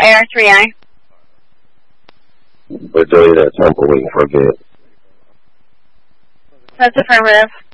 AR3I. We're doing that Temple waiting for a bid. That's affirmative.